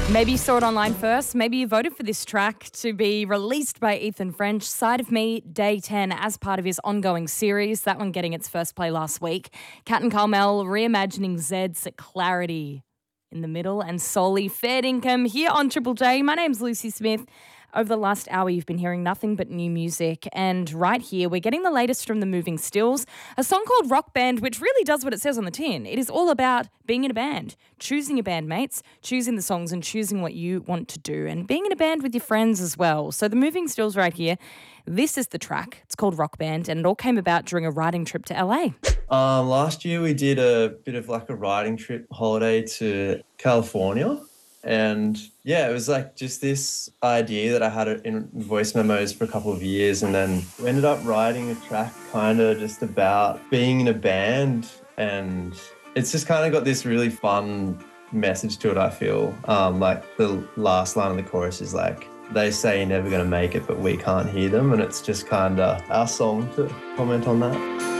Maybe you saw it online first. Maybe you voted for this track to be released by Ethan French, Side of Me, Day 10, as part of his ongoing series. That one getting its first play last week. Cat and Carmel reimagining Zed's Clarity in the middle, and solely fair income here on Triple J. My name's Lucy Smith. Over the last hour, you've been hearing nothing but new music. And right here, we're getting the latest from the Moving Stills, a song called Rock Band, which really does what it says on the tin. It is all about being in a band, choosing your bandmates, choosing the songs and choosing what you want to do, and being in a band with your friends as well. So the Moving Stills right here, this is the track. It's called Rock Band, and it all came about during a riding trip to LA. Last year we did a bit of like a riding trip holiday to California. And yeah, it was like just this idea that I had it in voice memos for a couple of years, and then we ended up writing a track kind of just about being in a band, and it's just kind of got this really fun message to it, I feel. Like the last line of the chorus is like, they say you're never going to make it, but we can't hear them, and it's just kind of our song to comment on that.